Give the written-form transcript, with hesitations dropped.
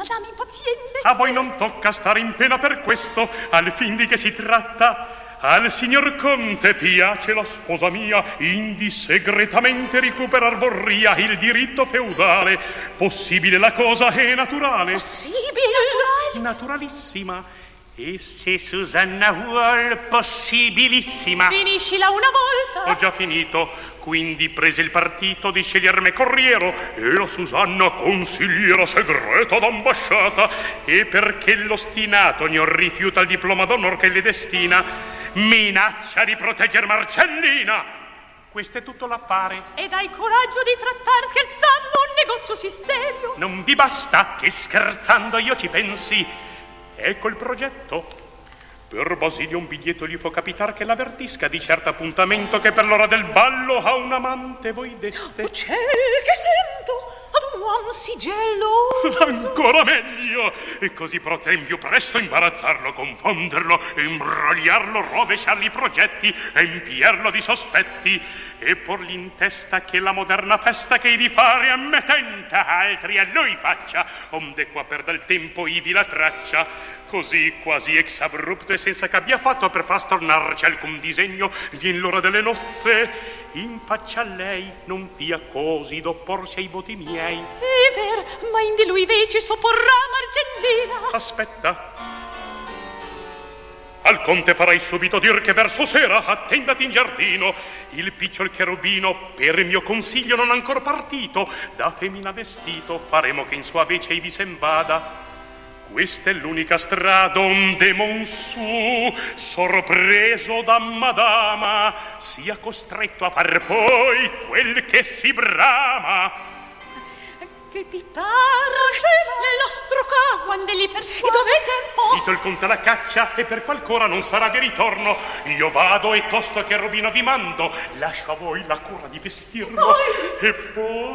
dama impaziente. A voi non tocca stare in pena per questo, al fin di che si tratta. Al signor Conte piace la sposa mia, indi segretamente recuperar vorria il diritto feudale. Possibile la cosa è naturale. Possibile, naturale. Naturalissima. E se Susanna vuol, possibilissima. Finiscila una volta. Ho già finito, quindi prese il partito di scegliermi corriero e la Susanna consigliera segreta d'ambasciata. E perché l'ostinato non rifiuta il diploma d'onor che le destina, minaccia di protegger Marcellina. Questo è tutto l'affare. Ed hai coraggio di trattare scherzando un negozio sistemio. Non vi basta che scherzando io ci pensi. Ecco il progetto. Per Basilio un biglietto gli può capitar che l'avvertisca di certo appuntamento che per l'ora del ballo a un amante voi deste. Oh ciel, che sento! Ad un uomo sigello. Ancora meglio. E così potrem più presto imbarazzarlo, confonderlo, imbrogliarlo, rovesciargli i progetti, empierlo di sospetti e porgli in testa che la moderna festa che di fare a me tenta altri a lui faccia, onde qua perda il tempo ivi la traccia. Così quasi ex abrupto e senza che abbia fatto per far stornarci alcun disegno, vien l'ora delle nozze. In faccia a lei non fia così d'opporsi ai voti miei. È ver, ma indi lui invece sopporrà Marcellina. Aspetta. Al conte farai subito dir che verso sera attendati in giardino. Il picciol cherubino per mio consiglio non ancor partito, da femmina vestito faremo che in sua vece ivi sen vada. Questa è l'unica strada onde Monsù, sorpreso da madama, sia costretto a far poi quel che si brama. Che ti pare nel nostro caso, quando li persuasi? E dov'è il tempo? Ito il conte alla caccia e per qualcora non sarà di ritorno. Io vado e tosto che Robino vi mando, lascio a voi la cura di vestirlo. E poi